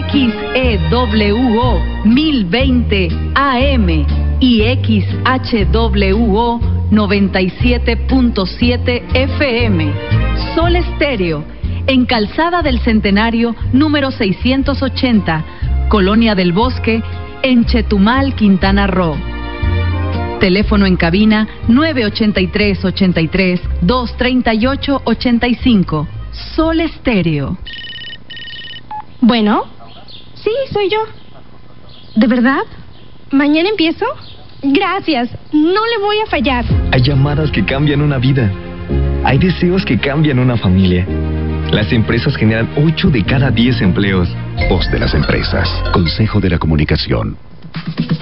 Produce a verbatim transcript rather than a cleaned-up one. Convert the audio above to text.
X E W O mil veinte A M y X H W O noventa y siete punto siete F M. Sol Estéreo, en Calzada del Centenario, número seiscientos ochenta, Colonia del Bosque, en Chetumal, Quintana Roo. Teléfono en cabina nueve ochenta y tres, ochenta y tres, dos treinta y ocho, ochenta y cinco. Sol Estéreo. Bueno, sí, soy yo. ¿De verdad? ¿Mañana empiezo? Gracias, no le voy a fallar. Hay llamadas que cambian una vida. Hay deseos que cambian una familia. Las empresas generan ocho de cada diez empleos. Voz de las empresas. Consejo de la Comunicación.